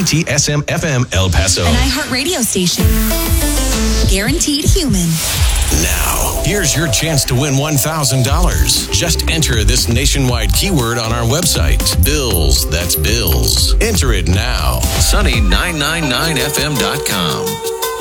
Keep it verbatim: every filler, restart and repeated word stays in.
T S M F M El Paso. An iHeart radio station. Guaranteed human. Now, here's your chance to win one thousand dollars. Just enter this nationwide keyword on our website. Bills, that's bills. Enter it now. Sunny nine ninety-nine F M dot com.